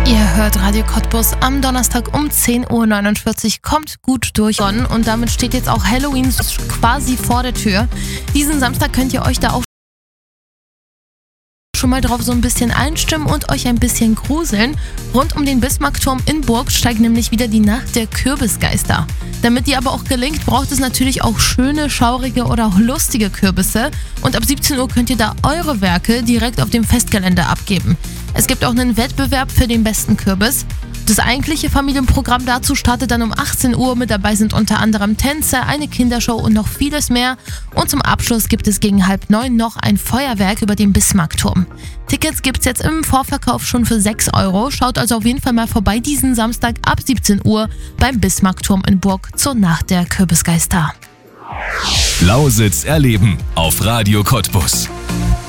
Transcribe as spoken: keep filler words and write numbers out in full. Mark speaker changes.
Speaker 1: Ihr hört Radio Cottbus am Donnerstag um zehn Uhr neunundvierzig. Kommt gut durch. Und damit steht jetzt auch Halloween quasi vor der Tür. Diesen Samstag könnt ihr euch da auch schon mal drauf so ein bisschen einstimmen und euch ein bisschen gruseln. Rund um den Bismarckturm in Burg steigt nämlich wieder die Nacht der Kürbisgeister. Damit die aber auch gelingt, braucht es natürlich auch schöne, schaurige oder auch lustige Kürbisse. Und ab siebzehn Uhr könnt ihr da eure Werke direkt auf dem Festgelände abgeben. Es gibt auch einen Wettbewerb für den besten Kürbis. Das eigentliche Familienprogramm dazu startet dann um achtzehn Uhr. Mit dabei sind unter anderem Tänze, eine Kindershow und noch vieles mehr. Und zum Abschluss gibt es gegen halb neun noch ein Feuerwerk über den Bismarckturm. Tickets gibt es jetzt im Vorverkauf schon für sechs Euro. Schaut also auf jeden Fall mal vorbei diesen Samstag ab siebzehn Uhr beim Bismarckturm in Burg zur Nacht der Kürbisgeister.
Speaker 2: Lausitz erleben auf Radio Cottbus.